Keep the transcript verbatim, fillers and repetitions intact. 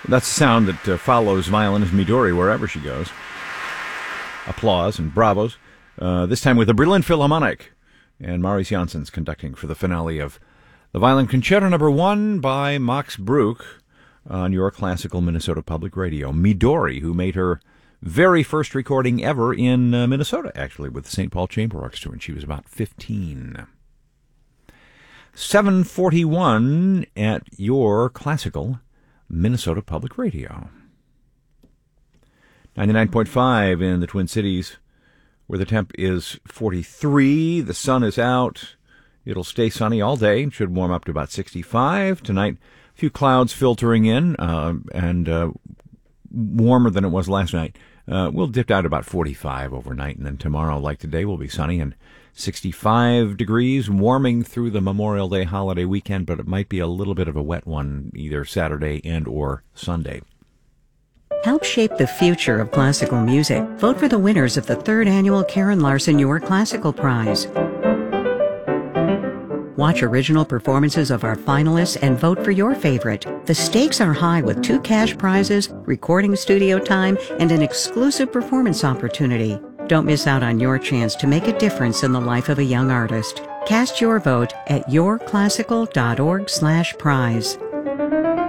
That's the sound that uh, follows violinist Midori wherever she goes. Applause and bravos. Uh, this time with the Berlin Philharmonic. And Marius Janssen's conducting for the finale of the Violin Concerto Number One by Max Bruch on your classical Minnesota Public Radio. Midori, who made her very first recording ever in uh, Minnesota, actually, with the Saint Paul Chamber Orchestra, when she was about fifteen. seven forty-one at your classical Minnesota Public Radio. ninety-nine point five in the Twin Cities, where the temp is forty-three. The sun is out. It'll stay sunny all day. It should warm up to about sixty-five. Tonight, a few clouds filtering in, uh, and uh, warmer than it was last night. Uh, we'll dip down to about forty-five overnight, and then tomorrow, like today, will be sunny and sixty-five degrees, warming through the Memorial Day holiday weekend, but it might be a little bit of a wet one either Saturday and or Sunday. Help shape the future of classical music. Vote for the winners of the third annual Karen Larson Your Classical Prize. Watch original performances of our finalists and vote for your favorite. The stakes are high with two cash prizes, recording studio time, and an exclusive performance opportunity. Don't miss out on your chance to make a difference in the life of a young artist. Cast your vote at your classical dot org slash prize.